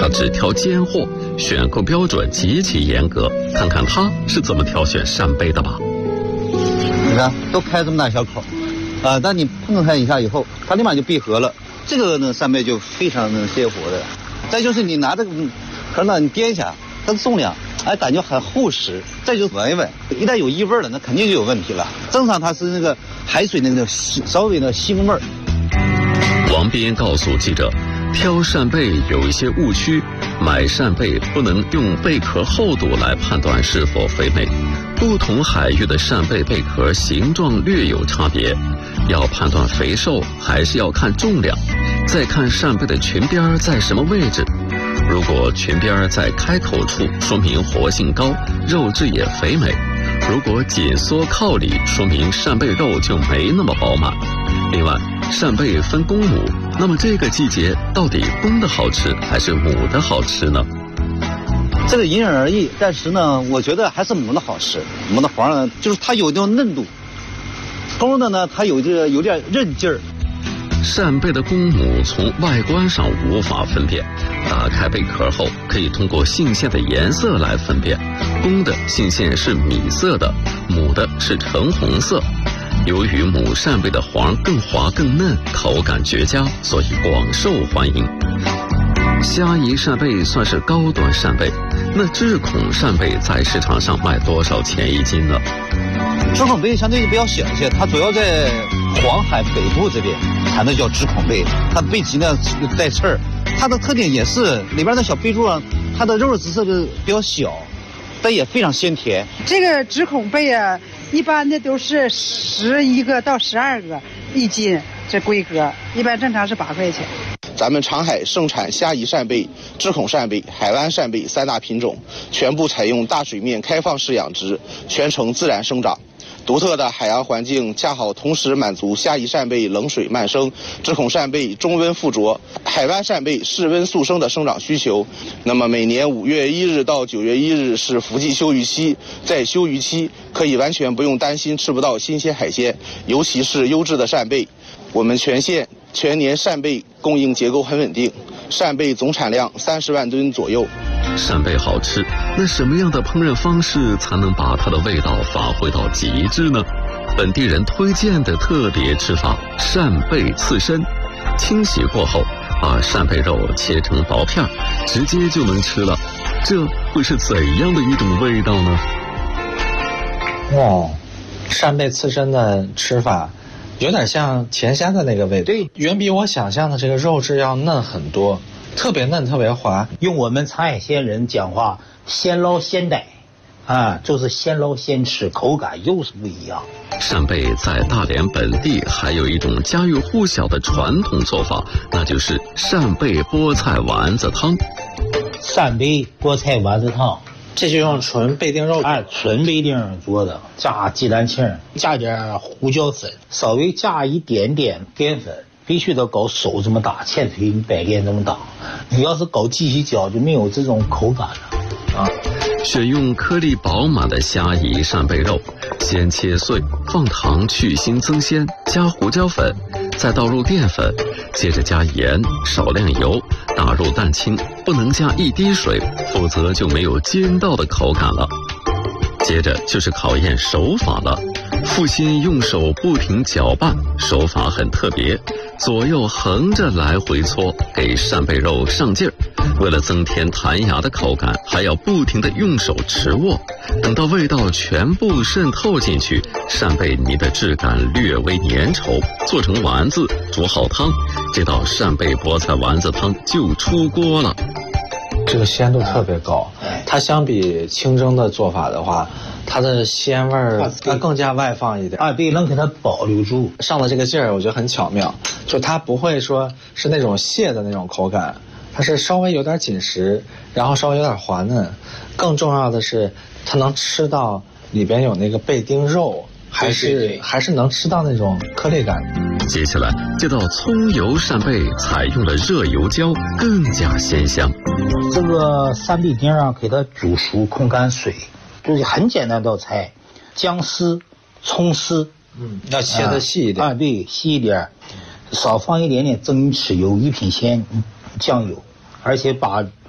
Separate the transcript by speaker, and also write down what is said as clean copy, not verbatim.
Speaker 1: 只挑尖货，选购标准极其严格。看看他是怎么挑选扇贝的吧。
Speaker 2: 你看，都开这么大小口，但你碰它一下以后，它立马就闭合了。这个呢，扇贝就非常的鲜活的。再就是你拿这个壳呢，你掂一下，它的重量，感觉很厚实。再就是闻一闻，一旦有异味了，那肯定就有问题了。正常它是那个海水那个稍微的腥味儿。
Speaker 1: 王斌告诉记者，挑扇贝有一些误区，买扇贝不能用贝壳厚度来判断是否肥美，不同海域的扇贝贝壳形状略有差别，要判断肥瘦还是要看重量，再看扇贝的裙边在什么位置。如果裙边在开口处，说明活性高，肉质也肥美；如果紧缩靠里，说明扇贝肉就没那么饱满。另外，扇贝分公母，那么这个季节到底公的好吃还是母的好吃呢？
Speaker 2: 这个因人而异，但是呢，我觉得还是母的好吃。母的黄呢，就是它有这种嫩度，公的呢，它有点韧劲儿。
Speaker 1: 扇贝的公母从外观上无法分辨，打开贝壳后可以通过性腺的颜色来分辨，公的性腺是米色的，母的是橙红色。由于母扇贝的黄更滑更嫩，口感绝佳，所以广受欢迎。虾夷扇贝算是高端扇贝，那智孔扇贝在市场上卖多少钱一斤呢？
Speaker 2: 智孔贝相对比较小一些，它主要在黄海北部这边产的叫智孔贝，它背鳍呢带刺儿，它的特点也是里边的小贝柱啊，它的肉质色就比较小，但也非常鲜甜。
Speaker 3: 这个智孔贝啊，一般的都是11个到12个一斤，这规格一般正常是8块钱。
Speaker 4: 咱们长海盛产虾夷扇贝、智孔扇贝、海湾扇贝3大品种，全部采用大水面开放式养殖，全程自然生长。独特的海洋环境恰好同时满足虾夷扇贝冷水慢生、智孔扇贝中温附着、海湾扇贝室温速生的生长需求。那么每年5月1日到9月1日是伏季休渔期，在休渔期可以完全不用担心吃不到新鲜海鲜，尤其是优质的扇贝。我们全县全年扇贝供应结构很稳定，扇贝总产量30万吨左右。
Speaker 1: 扇贝好吃，那什么样的烹饪方式才能把它的味道发挥到极致呢？本地人推荐的特别吃法：扇贝刺身。清洗过后，把扇贝肉切成薄片，直接就能吃了。这会是怎样的一种味道呢？
Speaker 5: 扇贝刺身的吃法有点像甜虾的那个味道，对，远比我想象的这个肉质要嫩很多，特别嫩，特别滑。
Speaker 6: 用我们长海县人讲话，先捞先逮，就是先捞先吃，口感又是不一样。
Speaker 1: 扇贝在大连本地还有一种家喻户晓的传统做法，那就是扇贝菠菜丸子汤。
Speaker 6: 扇贝菠菜丸子汤，
Speaker 5: 这就用纯贝丁肉，
Speaker 6: 纯贝丁做的，加鸡蛋清，加点胡椒粉，稍微加一点点淀粉，必须得搞手这么大，千锤百炼这么大。你要是搞机器搅，就没有这种口感了。
Speaker 1: 选用颗粒饱满的虾夷扇贝肉，先切碎，放糖去腥增鲜，加胡椒粉，再倒入淀粉，接着加盐，少量油，打入蛋清，不能加一滴水，否则就没有煎到的口感了。接着就是考验手法了，父亲用手不停搅拌，手法很特别，左右横着来回搓，给扇贝肉上劲儿。为了增添弹牙的口感，还要不停地用手持握，等到味道全部渗透进去，扇贝泥的质感略微粘稠，做成丸子，煮好汤，这道扇贝菠菜丸子汤就出锅了。
Speaker 5: 这个鲜度特别高，它相比清蒸的做法的话，它的鲜味儿更加外放一点。
Speaker 6: 对，能给它保留住。
Speaker 5: 上的这个劲儿，我觉得很巧妙，就它不会说是那种蟹的那种口感，它是稍微有点紧实，然后稍微有点滑嫩，更重要的是它能吃到里边有那个贝丁肉，还是能吃到那种颗粒感。
Speaker 1: 接下来这道葱油扇贝采用了热油浇，更加鲜香。
Speaker 6: 这个扇贝丁给它煮熟控干水，就是很简单道菜，姜丝、葱丝，
Speaker 5: 要切得细一点。
Speaker 6: 对，细一点，少放一点点蒸鱼豉油、一品鲜酱油，而且把